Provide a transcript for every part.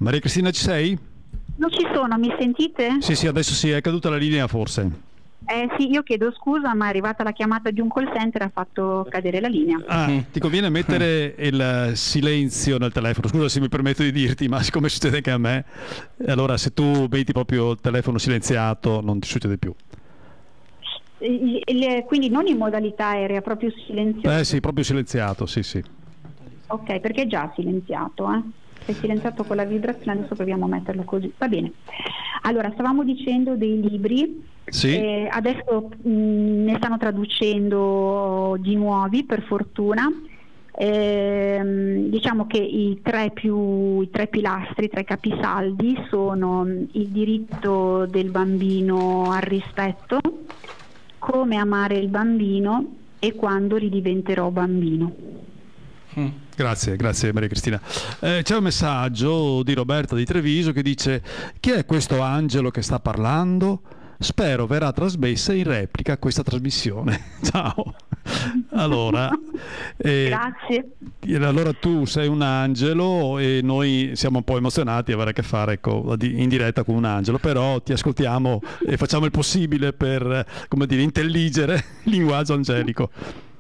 Maria Cristina, ci sei? Non ci sono, mi sentite? Sì, adesso sì, è caduta la linea forse. Sì, io chiedo scusa, ma è arrivata la chiamata di un call center e ha fatto cadere la linea. Ti conviene mettere il silenzio nel telefono, scusa se mi permetto di dirti, ma siccome succede anche a me, allora se tu metti proprio il telefono silenziato non ti succede più. Quindi non in modalità aerea, proprio silenzioso? Sì, proprio silenziato, sì. Ok, perché è già silenziato, È silenziato con la vibrazione, adesso proviamo a metterlo così. Va bene. Allora, stavamo dicendo dei libri. Sì. Adesso ne stanno traducendo di nuovi, per fortuna. Diciamo che i tre pilastri, i tre capisaldi sono il diritto del bambino al rispetto, come amare il bambino e quando ridiventerò bambino. Grazie Maria Cristina. C'è un messaggio di Roberta di Treviso che dice: chi è questo angelo che sta parlando? Spero verrà trasmessa in replica questa trasmissione. Ciao. Allora, grazie. Allora tu sei un angelo e noi siamo un po' emozionati a avere a che fare in diretta con un angelo, però ti ascoltiamo e facciamo il possibile per, come dire, intelligere il linguaggio angelico.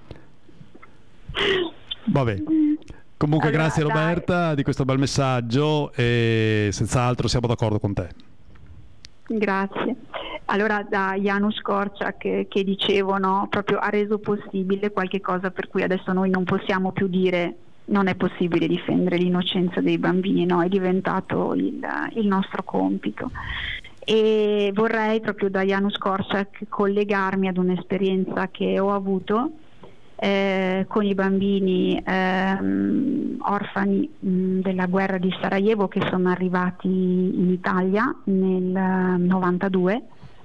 Vabbè. Comunque allora, grazie Roberta di questo bel messaggio e senz'altro siamo d'accordo con te. Grazie. Allora da Janusz Korczak che dicevo, no, proprio ha reso possibile qualche cosa per cui adesso noi non possiamo più dire non è possibile difendere l'innocenza dei bambini, no, è diventato il nostro compito. E vorrei proprio da Janusz Korczak collegarmi ad un'esperienza che ho avuto con i bambini orfani della guerra di Sarajevo che sono arrivati in Italia nel 92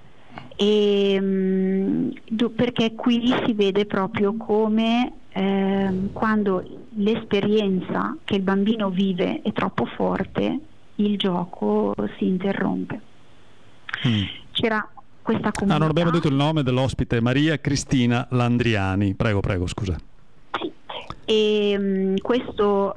perché qui si vede proprio come quando l'esperienza che il bambino vive è troppo forte, il gioco si interrompe. C'era questa comunità. Non abbiamo detto il nome dell'ospite, Maria Cristina Landriani. Prego, scusa. Sì. E questo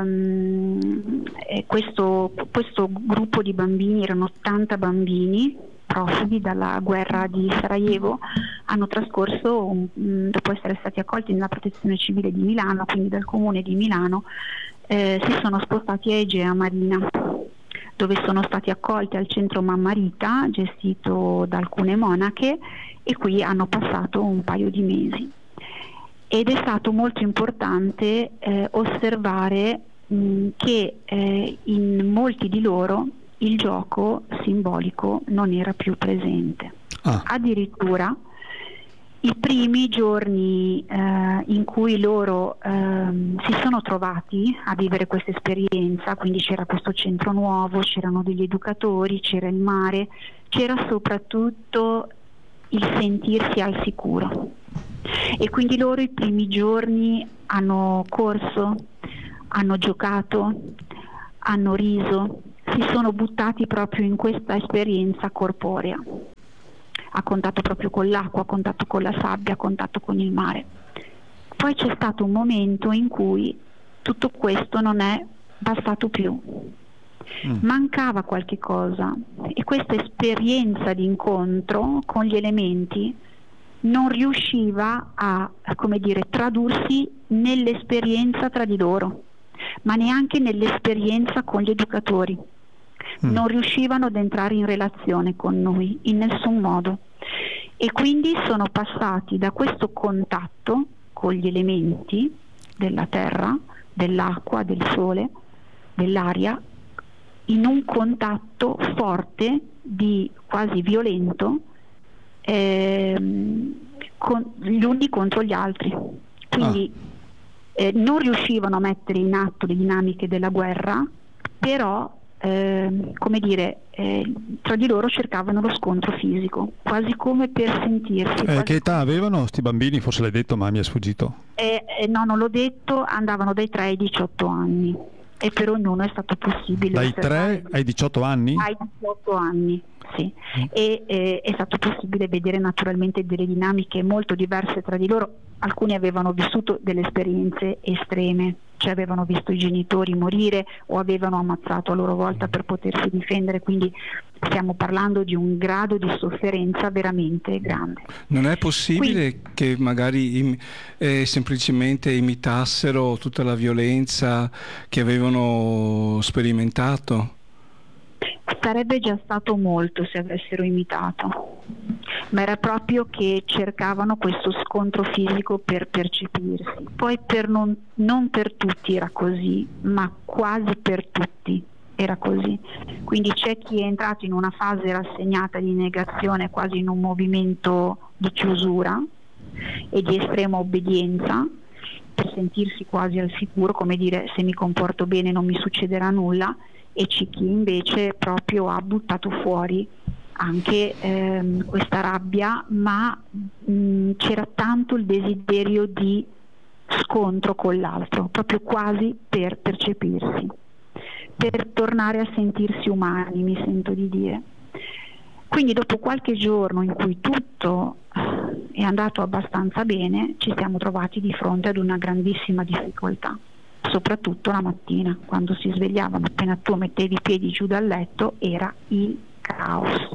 gruppo di bambini, erano 80 bambini profughi dalla guerra di Sarajevo, hanno trascorso, dopo essere stati accolti nella protezione civile di Milano, quindi dal comune di Milano, si sono spostati a Egea Marina, dove sono stati accolti al centro Mamma Rita, gestito da alcune monache, e qui hanno passato un paio di mesi. Ed è stato molto importante osservare che in molti di loro il gioco simbolico non era più presente. Addirittura i primi giorni in cui loro si sono trovati a vivere questa esperienza, quindi c'era questo centro nuovo, c'erano degli educatori, c'era il mare, c'era soprattutto il sentirsi al sicuro. E quindi loro i primi giorni hanno corso, hanno giocato, hanno riso, si sono buttati proprio in questa esperienza corporea, a contatto proprio con l'acqua, a contatto con la sabbia, a contatto con il mare. Poi c'è stato un momento in cui tutto questo non è bastato più, mancava qualche cosa, e questa esperienza di incontro con gli elementi non riusciva a, come dire, tradursi nell'esperienza tra di loro, ma neanche nell'esperienza con gli educatori. Non riuscivano ad entrare in relazione con noi in nessun modo, e quindi sono passati da questo contatto con gli elementi della terra, dell'acqua, del sole, dell'aria, in un contatto forte, di quasi violento, con gli uni contro gli altri. Quindi non riuscivano a mettere in atto le dinamiche della guerra, però come dire, tra di loro cercavano lo scontro fisico, quasi come per sentirsi. Che età avevano sti bambini? Forse l'hai detto, ma mi è sfuggito. No, non l'ho detto, andavano dai 3 ai 18 anni, e per ognuno è stato possibile. Dai 3 ai 18 anni? Ai 18 anni, sì. E è stato possibile vedere naturalmente delle dinamiche molto diverse tra di loro. Alcuni avevano vissuto delle esperienze estreme, cioè avevano visto i genitori morire o avevano ammazzato a loro volta per potersi difendere, quindi stiamo parlando di un grado di sofferenza veramente grande. Non è possibile che magari semplicemente imitassero tutta la violenza che avevano sperimentato? Sarebbe già stato molto se avessero imitato, ma era proprio che cercavano questo scontro fisico per percepirsi. Poi non per tutti era così, ma quasi per tutti era così. Quindi c'è chi è entrato in una fase rassegnata di negazione, quasi in un movimento di chiusura e di estrema obbedienza, per sentirsi quasi al sicuro, come dire: se mi comporto bene non mi succederà nulla. E c'è chi invece proprio ha buttato fuori anche questa rabbia, ma c'era tanto il desiderio di scontro con l'altro, proprio quasi per percepirsi, per tornare a sentirsi umani, mi sento di dire. Quindi dopo qualche giorno in cui tutto è andato abbastanza bene, ci siamo trovati di fronte ad una grandissima difficoltà. Soprattutto la mattina, quando si svegliavano, appena tu mettevi i piedi giù dal letto, era il caos.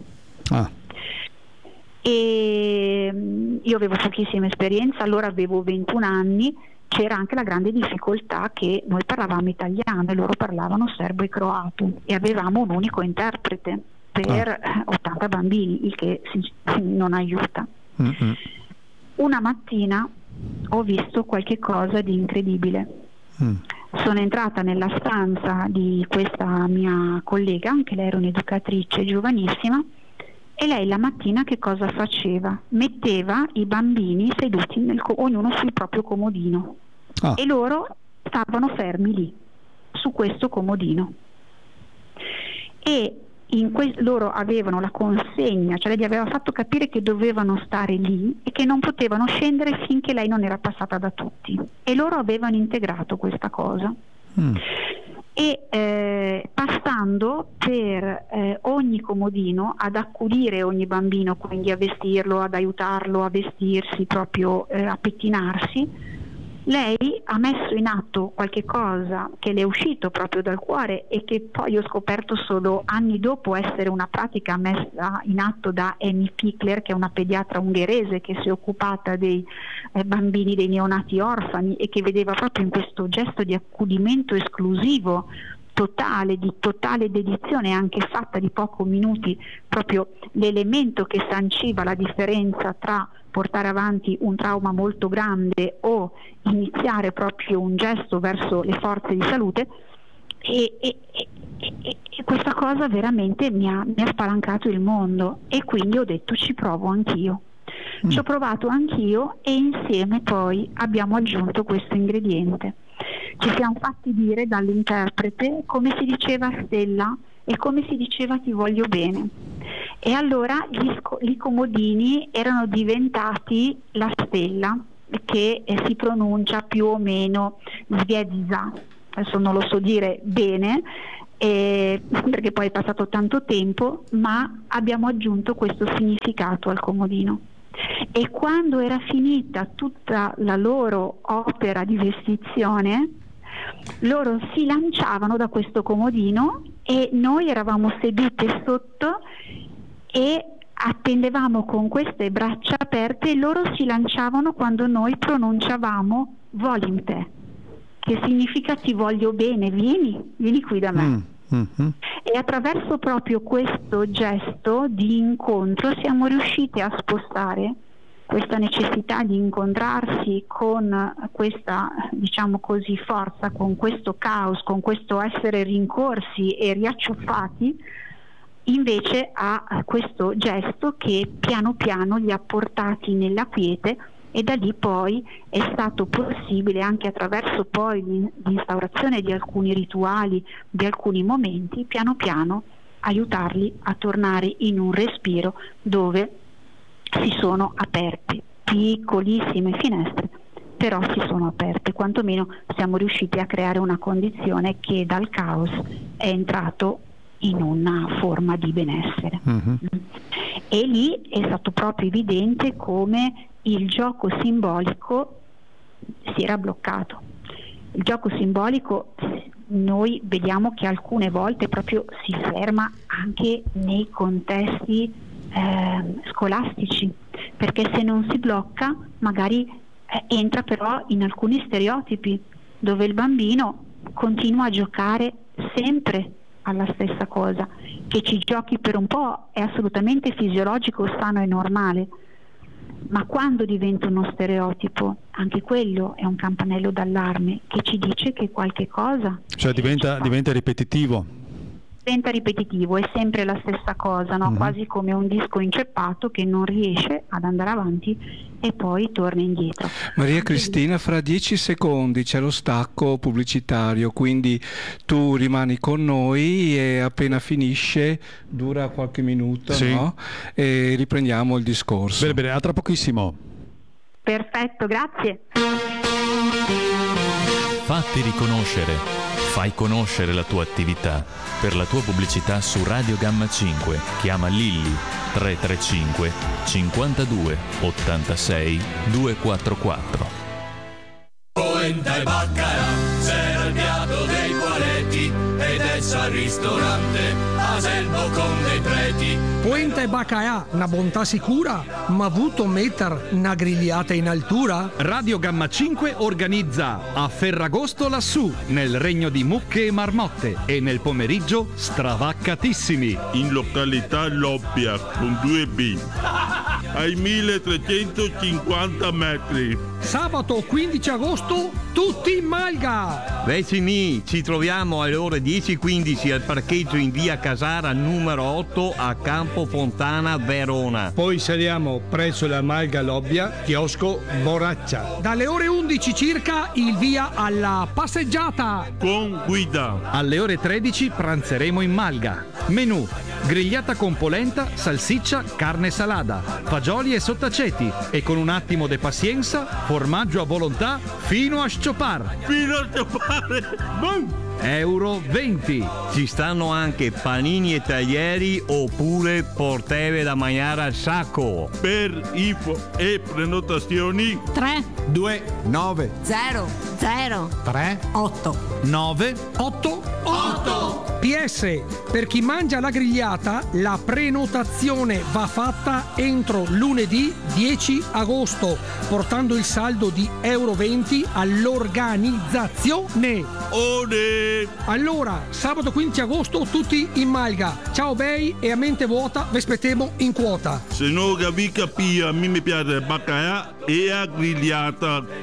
E io avevo pochissima esperienza, allora avevo 21 anni, c'era anche la grande difficoltà che noi parlavamo italiano e loro parlavano serbo e croato e avevamo un unico interprete per 80 bambini, il che non aiuta. Una mattina ho visto qualche cosa di incredibile. Sono entrata nella stanza di questa mia collega, anche lei era un'educatrice giovanissima, e lei la mattina che cosa faceva? Metteva i bambini seduti ognuno sul proprio comodino e loro stavano fermi lì su questo comodino e loro avevano la consegna, cioè lei gli aveva fatto capire che dovevano stare lì e che non potevano scendere finché lei non era passata da tutti, e loro avevano integrato questa cosa e passando per ogni comodino ad accudire ogni bambino, quindi a vestirlo, ad aiutarlo a vestirsi, proprio a pettinarsi. Lei ha messo in atto qualche cosa che le è uscito proprio dal cuore e che poi ho scoperto solo anni dopo essere una pratica messa in atto da Amy Pickler, che è una pediatra ungherese che si è occupata dei bambini, dei neonati orfani, e che vedeva proprio in questo gesto di accudimento esclusivo, totale, di totale dedizione, anche fatta di pochi minuti, proprio l'elemento che sanciva la differenza tra portare avanti un trauma molto grande o iniziare proprio un gesto verso le forze di salute, e questa cosa veramente mi ha spalancato il mondo, e quindi ho detto ci provo anch'io. Ci ho provato anch'io e insieme poi abbiamo aggiunto questo ingrediente. Ci siamo fatti dire dall'interprete come si diceva Stella e come si diceva ti voglio bene, e allora i comodini erano diventati la stella, che si pronuncia più o meno Sviediza, adesso non lo so dire bene perché poi è passato tanto tempo, ma abbiamo aggiunto questo significato al comodino. E quando era finita tutta la loro opera di vestizione, loro si lanciavano da questo comodino e noi eravamo sedute sotto e attendevamo con queste braccia aperte, e loro si lanciavano quando noi pronunciavamo volim te, che significa ti voglio bene, vieni qui da me. E attraverso proprio questo gesto di incontro siamo riusciti a spostare questa necessità di incontrarsi con questa, diciamo così, forza, con questo caos, con questo essere rincorsi e riacciuffati, invece a questo gesto che piano piano li ha portati nella quiete, e da lì poi è stato possibile, anche attraverso poi l'instaurazione di alcuni rituali, di alcuni momenti, piano piano aiutarli a tornare in un respiro dove si sono aperte piccolissime finestre, però si sono aperte, quantomeno siamo riusciti a creare una condizione che dal caos è entrato in una forma di benessere. E lì è stato proprio evidente come il gioco simbolico si era bloccato, Il gioco simbolico noi vediamo che alcune volte proprio si ferma anche nei contesti scolastici, perché se non si blocca magari entra però in alcuni stereotipi dove il bambino continua a giocare sempre alla stessa cosa. Che ci giochi per un po' è assolutamente fisiologico, sano e normale, ma quando diventa uno stereotipo, anche quello è un campanello d'allarme che ci dice che qualche cosa, cioè diventa ripetitivo. Diventa ripetitivo, è sempre la stessa cosa, no? Quasi come un disco inceppato che non riesce ad andare avanti e poi torna indietro. Maria Cristina, fra 10 secondi c'è lo stacco pubblicitario, quindi tu rimani con noi e appena finisce, dura qualche minuto, sì, no? E riprendiamo il discorso. Bene, a tra pochissimo. Perfetto, grazie. Fatti riconoscere, fai conoscere la tua attività. Per la tua pubblicità su Radio Gamma 5 chiama Lilli 335 52 86 244. Polenta e baccarà, c'era il piatto dei poaletti ed esso al ristorante Aselmo con dei preti. Polenta e baccaà, una bontà sicura, ma avuto metter una grigliata in altura? Radio Gamma 5 organizza a Ferragosto lassù, nel regno di mucche e marmotte, e nel pomeriggio stravaccatissimi. In località Lobbia con 2B ai 1350 metri. Sabato 15 agosto, tutti in Malga! Vicini, ci troviamo alle ore 10:15 al parcheggio in via Casara numero 8 a Campo Fontana, Verona. Poi saliamo presso la Malga Lobbia, chiosco Boraccia. Dalle ore 11 circa il via alla passeggiata. Con guida. Alle ore 13 pranzeremo in Malga. Menù: grigliata con polenta, salsiccia, carne salada, fagioli e sottaceti, e con un attimo de pazienza, formaggio a volontà fino a sciopar. Fino a sciopare. Euro 20. Ci stanno anche panini e taglieri oppure porteve da mangiare al sacco. Per info e prenotazioni 3 2 9 0 0 3 8 9 8 PS, per chi mangia la grigliata, la prenotazione va fatta entro lunedì 10 agosto, portando il saldo di euro 20 all'organizzazione. Allora, sabato 15 agosto tutti in Malga. Ciao bei, e a mente vuota vi aspettiamo in quota. Se non capisci, a me mi piace baccaia e a grigliata